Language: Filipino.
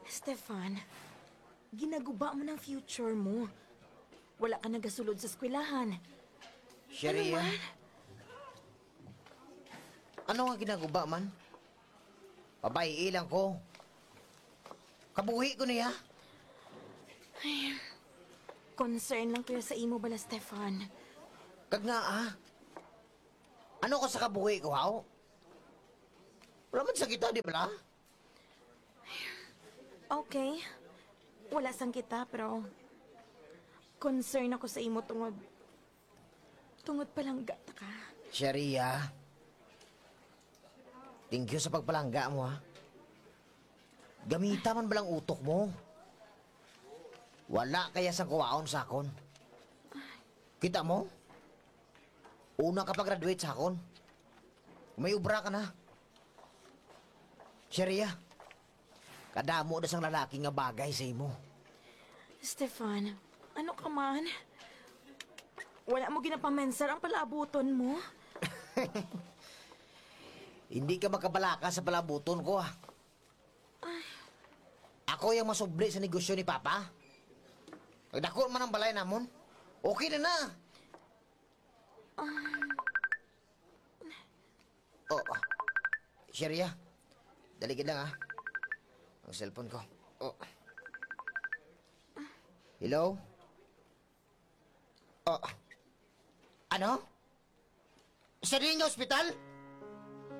Stefan, ginaguba mo ng future mo. Wala ka nagasulod sa eskwelahan. Sharia, Ano man? ano nga ginaguba man? Babae ilang ko. Kabuhi ko niya. Concern lang kuya sa imo bala, Stefan. Kag nga Ano ka sa kabuhi ko, haw? Wala man sa kita, di ba? Okay. Wala sang kita, pero... concern ako sa imo tungod... tungod palangga ta ka. Sharia, thank you sa pagpalangga mo, ha? Gamita man balang utok mo. Wala kaya sa kuwaon sa akon. Kita mo? Una ka pa-graduate sa akon. May ubra ka na. Sharia, kadamo na sang lalaki nga bagay sa imo. Stefan, ano ka man? Wala mo ginapamensar ang palabuton mo? Hindi ka makabalaka sa palabuton ko, ha? Ako yung masubli sa negosyo ni Papa. Pagdako man ang balay namon, okay na na. Oh, Sharia, daligid lang, ha? Ang cellphone ko. Oh. Hello? Oh. Ano? Sa rin hospital?